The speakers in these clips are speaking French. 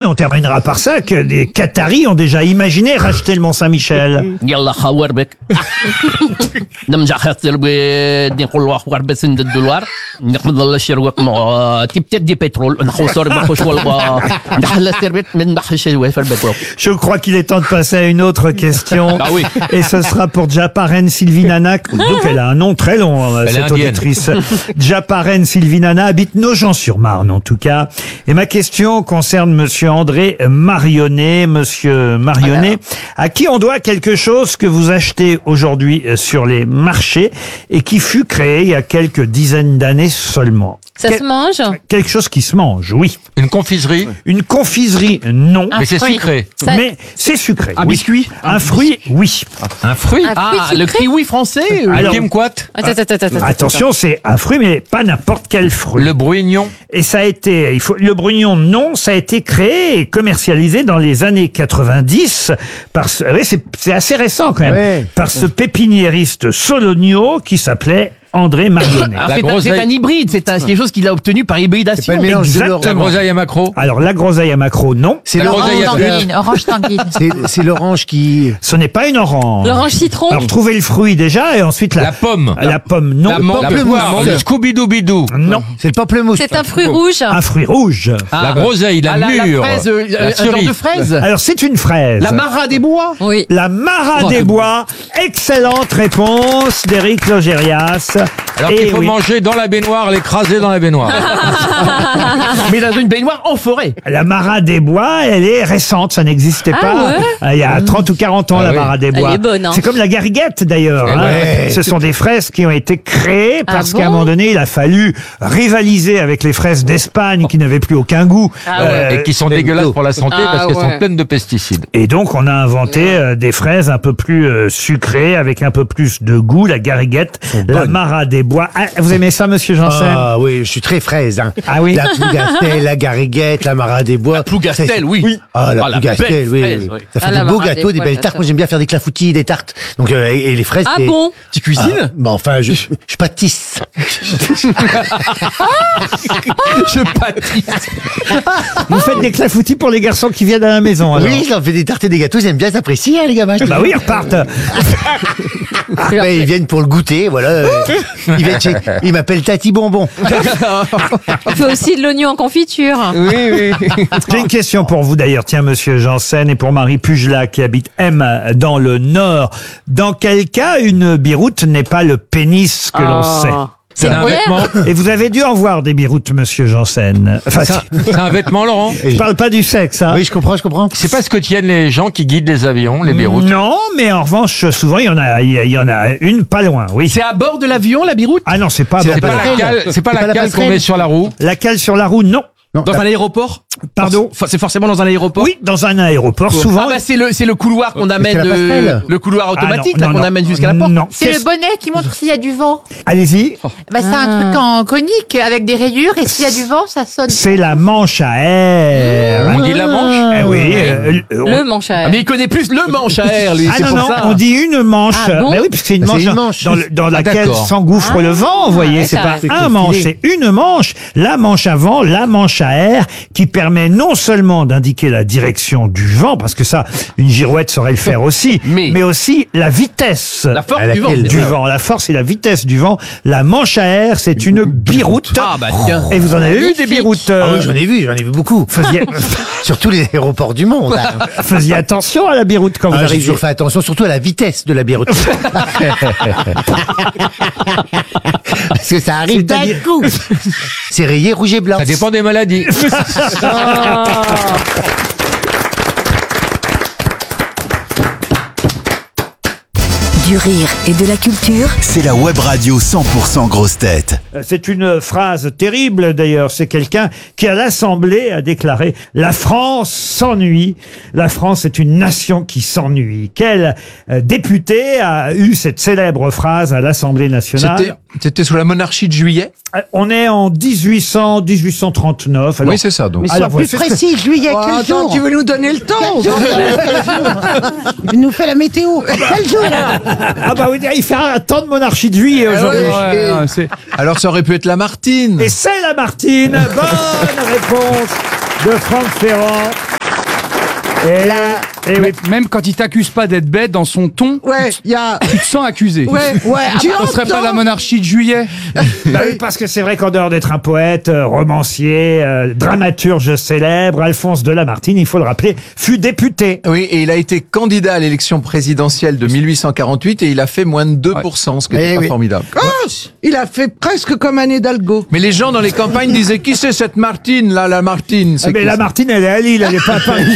on terminera par ça, que des Qataris ont déjà imaginé racheter le Mont-Saint-Michel. يلا خور بك نمجع خاطر نقول واحد بس ند الدولار نقبض الله الشروق مع تبتدي دي بترول نخسر بخش ولا نحل السربت من بحش وفر بترول. Je crois qu'il est temps de passer à une autre question. Ah oui. Et ce sera pour Djaparen Sylvinana. Donc elle a un nom très long, Elle est cette indienne. auditrice. Djaparen Sylvinana habite Nogent-sur-Marne, en tout cas. Et ma question concerne monsieur André Marionnet. Monsieur Marionnet, à qui on doit quelque chose que vous achetez aujourd'hui sur les marchés et qui fut créé il y a quelques dizaines d'années seulement. Ça se mange? Quelque chose qui se mange, oui. Une confiserie. Une confiserie, non. Mais c'est fruit. sucré. Ça- Mais c'est sucré. Un oui. biscuit? Un fruit, oui. Un fruit. Un fruit Ah, le sucré? kiwi français. Le Alors- kumquat. Attends. Attention, c'est un fruit, mais pas n'importe quel fruit. Le brugnon. Et ça a été, le brugnon, non, ça a été créé et commercialisé dans les années 90 par oui, c'est assez récent quand même, Ouais. par ce pépiniériste Sologno qui s'appelait André Marionnet. Ah, La c'est groseille. un hybride, c'est quelque chose qu'il a obtenu par hybridation. C'est pas le mélange de La Exactement. groseille à macro. Alors, la groseille à macro, non. C'est La groseille à fleurs. Orange tanguine. c'est l'orange qui. Ce n'est pas une orange. L'orange citron. Alors, trouvez le fruit déjà et ensuite La pomme. La pomme, non. La pamplemousse. poire. Le Scooby-Doo-Bidou. Non. C'est le pamplemousse. C'est un fruit rouge. Un fruit rouge. La groseille, la mûre. La fraise, la un genre cerise. de fraise. Alors, c'est une fraise. La Mara des Bois. Oui. La Mara des Bois. Excellente réponse d'Éric Logérias. Alors Et qu'il faut oui, manger dans la baignoire, l'écraser dans la baignoire. Mais dans une baignoire en forêt. la Mara des Bois, elle est récente, ça n'existait pas. ouais Il y a 30 ou 40 ans, Ah la oui. Mara des Bois. Elle est bonne, hein. C'est comme la gariguette, d'ailleurs. Eh hein. ouais. Ce sont des fraises qui ont été créées parce Ah qu'à un bon moment donné, il a fallu rivaliser avec les fraises d'Espagne qui n'avaient plus aucun goût. Ah ouais. Et qui sont dégueulasses pour la santé Ah parce qu'elles ouais. sont pleines de pesticides. Et donc, on a inventé des fraises un peu plus sucrées, avec un peu plus de goût, la gariguette, la Mara des Bois. Ah, vous aimez ça, monsieur Janssen? Ah oui, je suis très fraise. Hein. Ah oui. La Plougastel, la Gariguette, la Mara des Bois. Plougastel, oui. Ah, la Ah, la Plougastel, belle oui, fraise, oui. oui. Ça fait Ah, la de beaux Mara des gâteaux, des Bois, belles tartes. j'adore. Moi, j'aime bien faire des clafoutis, des tartes. Donc, et les fraises, Ah c'est... bon? Tu cuisines? Bah enfin, je pâtisse. Je pâtisse. Vous faites des clafoutis pour les garçons qui viennent à la maison, alors? Oui, je leur fais des tartes et des gâteaux, ils aiment bien, ils apprécient, hein, les gamins. Bah oui, ils repartent. Ben, ils viennent pour le goûter, voilà. Ils m'appellent Tati Bonbon. On fait aussi de l'oignon en confiture. J'ai une question pour vous d'ailleurs, tiens monsieur Janssen, et pour Marie Pugelat qui habite M dans le Nord. Dans quel cas une biroute n'est pas le pénis que l'on sait? C'est un clair. vêtement. Et vous avez dû en voir des biroutes, monsieur Janssen. Enfin, C'est un vêtement, Laurent. je parle pas du sexe, hein. Oui, je comprends. C'est pas ce que tiennent les gens qui guident les avions, les biroutes. Non, mais en revanche, souvent il y en a une pas loin, oui. C'est à bord de l'avion, la biroute? Ah non, c'est pas. C'est bon. C'est pas la passerelle. cale, c'est pas C'est la pas la cale qu'on passerelle. met sur la roue. La cale sur la roue, non. Non, Dans un aéroport? Pardon. C'est forcément dans un aéroport? Oui, dans un aéroport, souvent. Ah bah c'est le couloir qu'on amène, la passerelle. le couloir Ah, automatique non, là, non, qu'on non. amène jusqu'à la porte. Non. C'est le bonnet qui montre s'il y a du vent. Allez-y. Bah, c'est un truc en conique avec des rayures et s'il y a du vent, ça sonne. C'est la manche à air. On dit la manche. Eh oui. Le manche à Ah, air. mais il connaît plus le manche à air, lui. Ah c'est non, pour non, ça. on dit une manche. Ah bon Ben oui, parce que c'est une Bah, manche, c'est une manche. dans laquelle d'accord. s'engouffre le vent, vous voyez. C'est pas ça, un manche, c'est une manche. La manche à vent, la manche à air, qui permet non seulement d'indiquer la direction du vent, parce que ça, une girouette saurait le faire aussi, Mais aussi la vitesse La force À du vent. laquelle- du vent. La force et la vitesse du vent. La manche à air, c'est une biroute. Ah bah tiens. Et vous en avez eu des biroutes. Ah oui, j'en ai vu beaucoup. Faisiez, Surtout les aéroports du monde. Hein. faisiez attention à la biroute quand vous Ah, j'ai arriviez. toujours fait attention, surtout à la vitesse de la biroute. Parce que ça arrive d'un C'est-à-dire- coup. C'est rayé rouge et blanc. Ça dépend des maladies. Du rire et de la culture. C'est la web radio 100% grosse tête. C'est une phrase terrible d'ailleurs. C'est quelqu'un qui à l'Assemblée a déclaré « La France s'ennuie. La France est une nation qui s'ennuie ». Quel député a eu cette célèbre phrase à l'Assemblée nationale? C'était sous la monarchie de Juillet? On est en 1839. Alors, Oui, c'est ça, donc. alors, Plus précis, juillet, quel jour veux nous donner le temps? Tu nous fais la météo. Quel jour ah bah oui, il fait un temps de monarchie de juillet aujourd'hui. Alors ça aurait pu être la Martine. Et c'est la Martine. Bonne réponse de Franck Ferrand. Et là, et oui. Même quand il t'accuse pas d'être bête, dans son ton, Ouais, il y a. tu te sens accusé. Ouais, tu Ce serait pas entends. la monarchie de juillet? Bah oui, parce que c'est vrai qu'en dehors d'être un poète, romancier, dramaturge célèbre, Alphonse de Lamartine, il faut le rappeler, fut député. Oui, et il a été candidat à l'élection présidentielle de 1848 et il a fait moins de 2%, ce qui est pas formidable. Il a fait presque comme Anne Hidalgo. Mais les gens dans les campagnes disaient, qui c'est cette Martine, là, la Martine? Ah, mais Lamartine, elle est à Lille, elle n'est pas à Paris.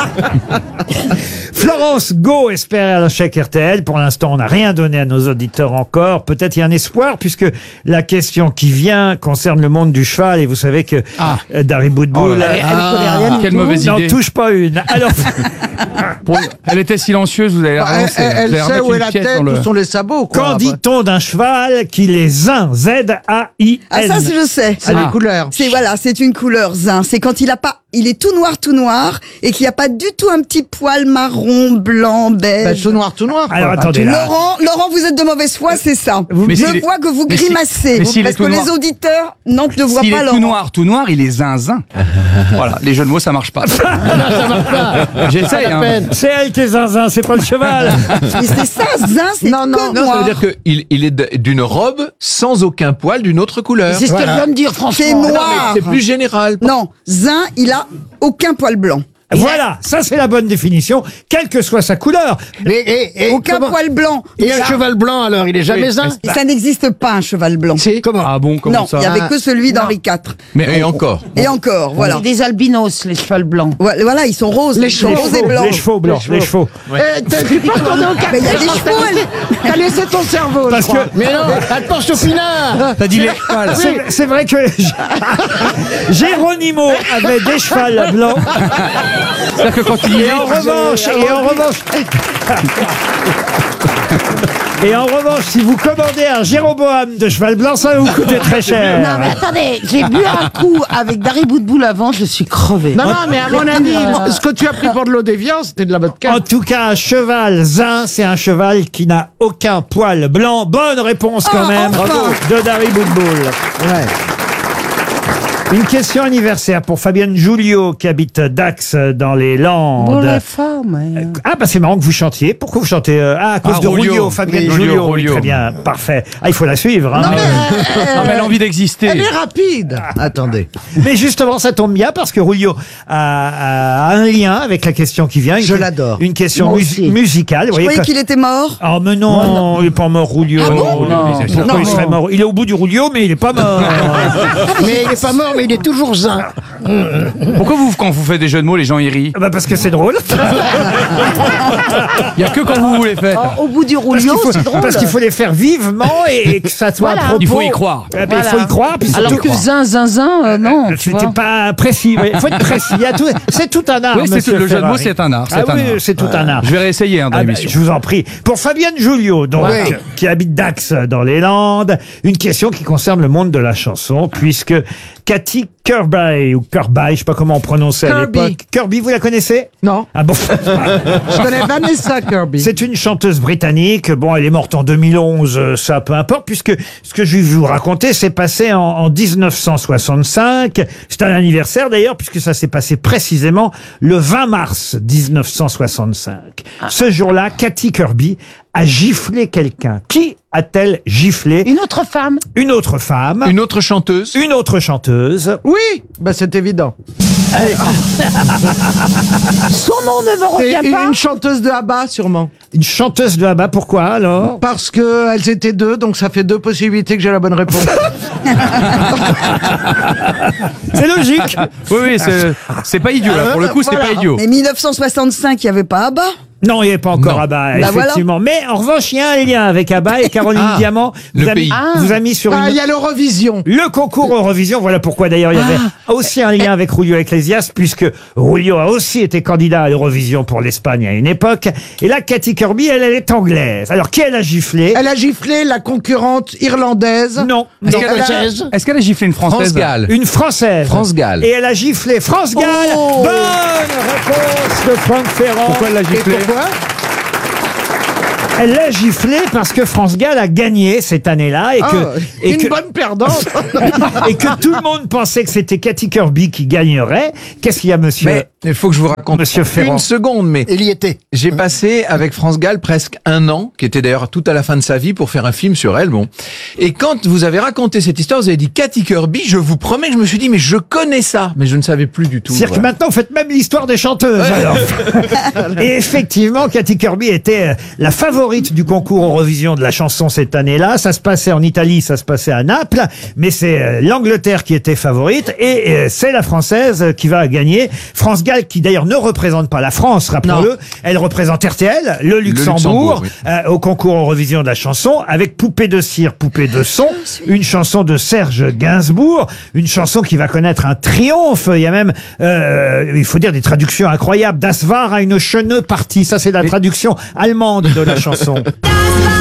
Florence Go espère un chèque RTL. Pour l'instant, on n'a rien donné à nos auditeurs encore. Peut-être il y a un espoir, puisque la question qui vient concerne le monde du cheval. Et vous savez que Dari Boudboul... Quelle mauvaise n'en idée. touche pas une. Alors, Elle était silencieuse, vous avez raison. Elle sait où est la tête, où sont les sabots, quoi. qu'en dit-on d'un cheval qui est zin? Z-A-I-N. Ah, ça, je sais. C'est les couleurs. C'est une couleur zin. C'est quand il est tout noir, et qu'il n'y a pas du tout un petit poil marron, blanc, beige. Tout noir. Alors, quoi. attendez, là. Laurent, vous êtes de mauvaise foi, c'est ça. Mais Je s'il est- vois que vous mais si- grimacez. mais s'il Parce est que tout les noir. auditeurs ne voient S'il pas est Laurent. tout noir, il est zinzin. Voilà, les jeux de mots, ça marche pas. J'essaye, hein. C'est elle qui est zinzin, c'est pas le cheval. Mais c'est ça, zin, c'est Non, que Non, ça noir. veut dire qu'il est d'une robe sans aucun poil d'une autre couleur. C'est ce qu'elle vient de dire, franchement. C'est noir. C'est plus général. Non, zin, il a aucun poil blanc. Voilà, ça c'est la bonne définition, quelle que soit sa couleur. Aucun poil blanc. Et un cheval blanc, alors, il est jamais zin? Et ça n'existe pas, un cheval blanc. Comment? Ah bon, comment Non, ça? il n'y avait que celui d'Henri IV. Et encore. Et encore, voilà. Des albinos, les chevals blancs. Voilà, ils sont roses. Les ils sont chevaux. roses et blancs. Les chevaux blancs, les chevaux. Tu penses qu'on est au Mais il y a des chevaux, T'as laissé ton cerveau, Parce je crois. que Mais non, elle pense au pinard. T'as dit les... c'est vrai que Géronimo avait des chevals blancs. C'est-à-dire que quand il Et en revanche, si vous commandez un Jéroboam de cheval blanc, ça va vous coûter très cher. Non, mais attendez, j'ai bu un coup avec Dari Boudboul avant, je suis crevé. Non, mais à mon avis, ce que tu as pris pour de l'eau d'évian, c'était de la vodka. En tout cas, un cheval zin, c'est un cheval qui n'a aucun poil blanc. Bonne réponse quand même de Dari Boudboul. Une question anniversaire pour Fabienne Julio qui habite Dax dans les Landes. Pour les femmes. Ah bah c'est marrant que vous chantiez. Pourquoi vous chantez à cause de Rulio, Fabienne Julio. Oui, très bien, parfait. Ah, il faut la suivre. Hein. mais elle a envie d'exister. Elle est rapide. Attendez. Mais justement, ça tombe bien parce que Rulio a un lien avec la question qui vient. Je l'adore. Une question Moi aussi. musicale. Je croyais qu'il était mort. Oh mais non, il n'est pas mort, Rulio. Pourquoi il serait mort? Il est au bout du Rulio, mais il n'est pas mort. Mais il est pas mort, mais il est toujours zin. Pourquoi quand vous faites des jeux de mots, les gens y rient? Bah parce que c'est drôle. Il y a que quand vous les faites. Au bout du rouleau, c'est drôle. Parce qu'il faut les faire vivement et que ça soit à propos. Il faut y croire. Il faut y croire. Puis Alors surtout- que zinzin, non. tu C'était vois. pas précis. Il faut être précis. C'est tout un art. Oui, c'est monsieur le jeu de mots, Ferrari. c'est un art. Ah oui, c'est tout un art. Je vais réessayer dans Ah ben, l'émission. je vous en prie. Pour Fabienne Julio, donc, qui habite Dax dans les Landes, une question qui concerne le monde de la chanson, puisque Cathy Kirby, ou Kirby, je sais pas comment on prononçait à Kirby. l'époque. Kirby, vous la connaissez? Non. Ah bon? Je connais Vanessa Kirby. C'est une chanteuse britannique. Bon, elle est morte en 2011, ça peu importe, puisque ce que je vais vous raconter s'est passé en 1965. C'est un anniversaire d'ailleurs, puisque ça s'est passé précisément le 20 mars 1965. Ce jour-là, Cathy Kirby a giflé quelqu'un. Qui a-t-elle giflé? Une autre femme. Une autre femme. Une autre chanteuse. Une autre chanteuse. Oui, bah c'est évident. Son nom ne me C'est revient pas. une chanteuse de ABBA, sûrement. Une chanteuse de ABBA, pourquoi alors? Parce que elles étaient deux, donc ça fait deux possibilités que j'ai la bonne réponse. C'est logique. Oui, c'est pas idiot, là. Pour le coup, c'est pas idiot. Mais 1965, il n'y avait pas ABBA. Non, il n'y avait pas encore Non. ABBA, Bah effectivement. Mais en revanche, il y a un lien avec ABBA et Caroline Diamant le vous a mis- pays. vous a mis sur Ah, une... il y a l'Eurovision. Le concours Eurovision, voilà pourquoi d'ailleurs il y avait aussi un lien avec Julio Iglesias, puisque Julio a aussi été candidat à l'Eurovision pour l'Espagne à une époque. Et là, Cathy Kirby, elle est anglaise. Alors, qui elle a giflé? Elle a giflé la concurrente irlandaise. Non. Est-ce qu'elle a giflé une française? France Gall. Une Française. France Gall. Et elle a giflé France Gall. Bonne réponse de Franck Ferrand. Pourquoi elle l'a Et giflé? pourquoi Elle l'a giflé parce que France Gall a gagné cette année-là et Une bonne perdante. et que tout le monde pensait que c'était Cathy Kirby qui gagnerait. Qu'est-ce qu'il y a, monsieur? Mais il faut que je vous raconte Monsieur Ferrand. une seconde, mais Il y était. j'ai passé avec France Gall presque 1 an, qui était d'ailleurs tout à la fin de sa vie, pour faire un film sur elle. Bon. Et quand vous avez raconté cette histoire, vous avez dit Cathy Kirby, je vous promets que je me suis dit, mais je connais ça, mais je ne savais plus du tout. C'est-à-dire que Voilà. maintenant, vous faites même l'histoire des chanteuses. Alors. Et effectivement, Cathy Kirby était la favorite du concours Eurovision de la chanson cette année-là. Ça se passait en Italie, ça se passait à Naples, mais c'est l'Angleterre qui était favorite et c'est la Française qui va gagner. France Gall, qui d'ailleurs ne représente pas la France, rappelons-le. Elle représente RTL, le Luxembourg, au concours Eurovision de la chanson, avec Poupée de cire, Poupée de son, une chanson de Serge Gainsbourg, une chanson qui va connaître un triomphe. Il y a même, il faut dire, des traductions incroyables. Das war eine schöne Partie. Ça, c'est la traduction allemande de la chanson.